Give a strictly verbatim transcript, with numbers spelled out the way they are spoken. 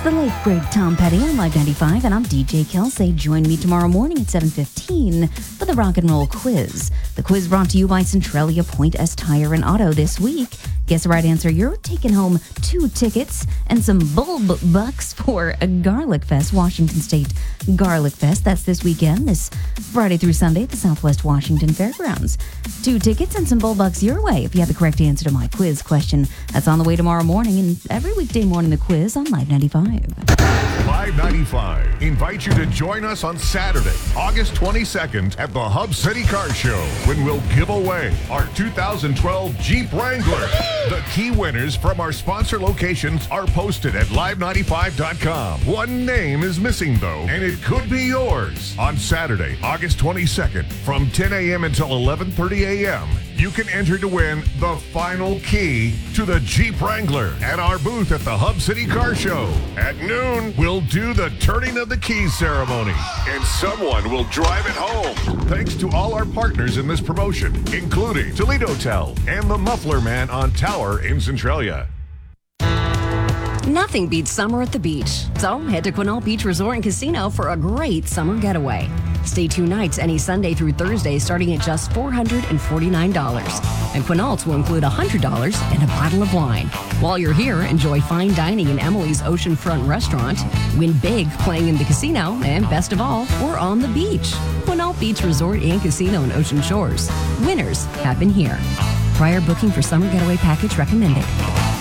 the late, great Tom Petty on Live ninety-five, and I'm D J Kelsey. Join me tomorrow morning at seven fifteen for the Rock and Roll Quiz. The quiz brought to you by Centralia Point S Tire and Auto this week. Guess the right answer, you're taking home two tickets and some bulb bucks for a Garlic Fest, Washington State Garlic Fest. That's this weekend, this Friday through Sunday at the Southwest Washington Fairgrounds. Two tickets and some bulb bucks your way if you have the correct answer to my quiz question. That's on the way tomorrow morning, and every weekday morning the quiz on Live ninety-five. Live ninety-five invites you to join us on Saturday, August twenty-second at the Hub City Car Show, when we'll give away our two thousand twelve Jeep Wrangler. The key winners from our sponsor locations are posted at live ninety-five dot com. One name is missing, though, and it could be yours. On Saturday, August twenty-second, from ten a.m. until eleven thirty a.m., you can enter to win the final key to the Jeep Wrangler at our booth at the Hub City Car Show. At noon, we'll do the turning of the keys ceremony, and someone will drive it home. Thanks to all our partners in this promotion, including Toledo Tel and the Muffler Man on Tower in Centralia. Nothing beats summer at the beach. So head to Quinault Beach Resort and Casino for a great summer getaway. Stay two nights any Sunday through Thursday starting at just four hundred forty-nine dollars. And Quinault's will include one hundred dollars and a bottle of wine. While you're here, enjoy fine dining in Emily's Oceanfront Restaurant. Win big playing in the casino. And best of all, we're on the beach. Quinault Beach Resort and Casino in Ocean Shores. Winners happen here. Prior booking for summer getaway package recommended.